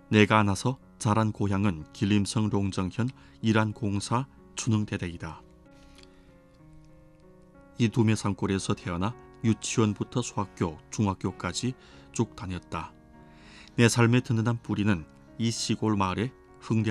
내가 나서 자란 고향은 길림성 롱정현 일안공사 춘흥대대이다. 이 두메 산골에서 태어나 유치원부터 소학교, 중학교까지 쭉 다녔다. 내 삶의 든든한 뿌리는 이 시골 마을의 흥량